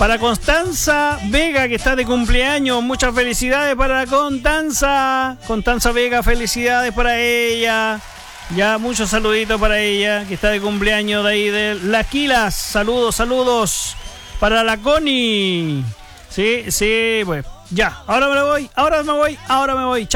Para Constanza Vega, que está de cumpleaños. Muchas felicidades para Constanza. Constanza Vega, felicidades para ella. Ya, muchos saluditos para ella, que está de cumpleaños de ahí de Las Quilas. Saludos, saludos. Para la Connie. Sí, pues. Ya, ahora me voy.